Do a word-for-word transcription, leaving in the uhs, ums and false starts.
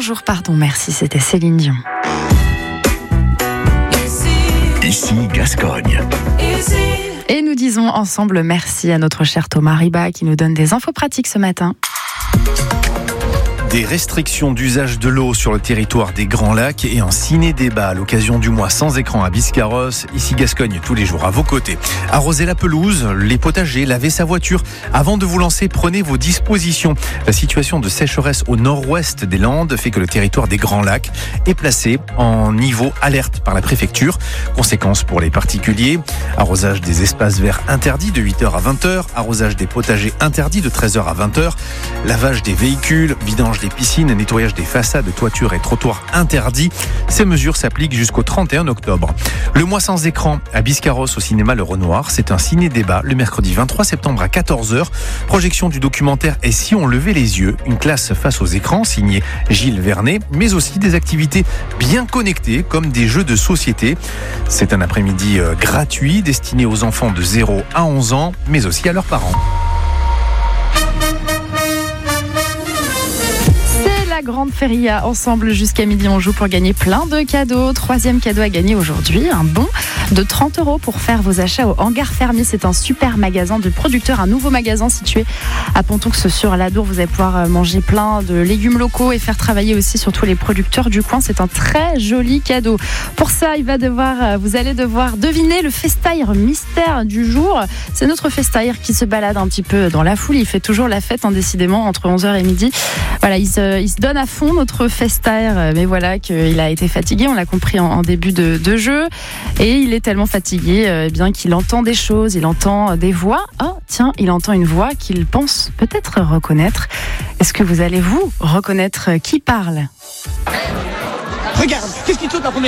Bonjour, pardon, merci, c'était Céline Dion. Ici Gascogne. Et nous disons ensemble merci à notre cher Thomas Riba qui nous donne des infos pratiques ce matin. Des restrictions d'usage de l'eau sur le territoire des Grands Lacs et un ciné-débat à l'occasion du mois sans écran à Biscarrosse. Ici Gascogne, tous les jours à vos côtés. Arroser la pelouse, les potagers, laver sa voiture. Avant de vous lancer, prenez vos dispositions. La situation de sécheresse au nord-ouest des Landes fait que le territoire des Grands Lacs est placé en niveau alerte par la préfecture. Conséquences pour les particuliers. Arrosage des espaces verts interdits de huit heures à vingt heures. Arrosage des potagers interdits de treize heures à vingt heures. Lavage des véhicules, vidange des piscines, nettoyage des façades, toitures et trottoirs interdits. Ces mesures s'appliquent jusqu'au trente et un octobre. Le mois sans écran à Biscarrosse au cinéma Le Renoir, c'est un ciné-débat le mercredi vingt-trois septembre à quatorze heures. Projection du documentaire Et si on levait les yeux, une classe face aux écrans signé Gilles Vernet, mais aussi des activités bien connectées comme des jeux de société. C'est un après-midi gratuit destiné aux enfants de zéro à onze ans, mais aussi à leurs parents. La grande feria, ensemble jusqu'à midi, on joue pour gagner plein de cadeaux. Troisième cadeau à gagner aujourd'hui, un bon de trente euros pour faire vos achats au Hangar Fermier. C'est un super magasin du producteur, un nouveau magasin situé à Pontoux sur l'Adour. Vous allez pouvoir manger plein de légumes locaux et faire travailler aussi surtout les producteurs du coin. C'est un très joli cadeau. Pour ça, il va devoir, vous allez devoir deviner le festaire mystère du jour. C'est notre festaire qui se balade un petit peu dans la foule. Il fait toujours la fête, hein, décidément, entre onze heures et midi. Voilà, il se, il se donne à fond notre festaire, mais voilà qu'il a été fatigué, on l'a compris en, en début de, de jeu, et il est tellement fatigué euh, bien qu'il entend des choses, il entend des voix. Oh tiens, il entend une voix qu'il pense peut-être reconnaître. Est-ce que vous allez vous reconnaître qui parle ? Regarde, qu'est-ce qui te saute la première ?